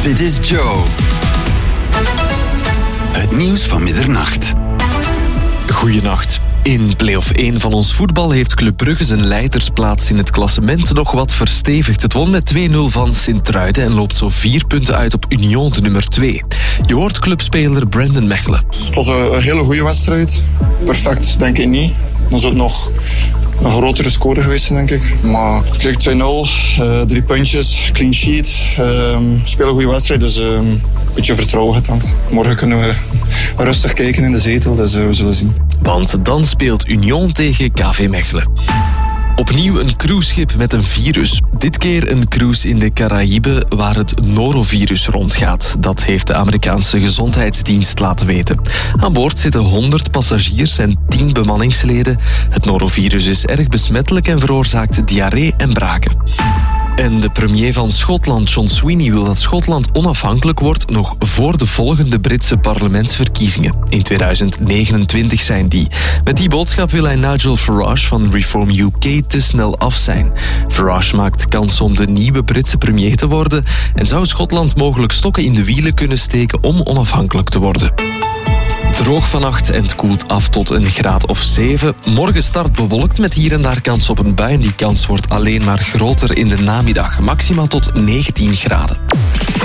Dit is Joe. Het nieuws van middernacht. Goeienacht. In play-off 1 van ons voetbal heeft Club Brugge zijn leidersplaats in het klassement nog wat verstevigd. Het won met 2-0 van Sint-Truiden en loopt zo 4 punten uit op Union, de nummer 2. Je hoort clubspeler Brandon Mechelen. Het was een hele goede wedstrijd. Perfect, denk ik niet. Dan zou het nog een grotere score geweest zijn, denk ik. Maar kijk, 2-0, 3 puntjes, clean sheet. Spelen een goede wedstrijd, dus een beetje vertrouwen getankt. Morgen kunnen we rustig kijken in de zetel, dus we zullen zien. Want dan speelt Union tegen KV Mechelen. Opnieuw een cruiseschip met een virus. Dit keer een cruise in de Caraïben waar het norovirus rondgaat. Dat heeft de Amerikaanse gezondheidsdienst laten weten. Aan boord zitten 100 passagiers en 10 bemanningsleden. Het norovirus is erg besmettelijk en veroorzaakt diarree en braken. En de premier van Schotland, John Sweeney, wil dat Schotland onafhankelijk wordt nog voor de volgende Britse parlementsverkiezingen. In 2029 zijn die. Met die boodschap wil hij Nigel Farage van Reform UK te snel af zijn. Farage maakt kans om de nieuwe Britse premier te worden en zou Schotland mogelijk stokken in de wielen kunnen steken om onafhankelijk te worden. Droog vannacht en het koelt af tot een graad of 7. Morgen start bewolkt met hier en daar kans op een bui. En die kans wordt alleen maar groter in de namiddag. Maximaal tot 19 graden.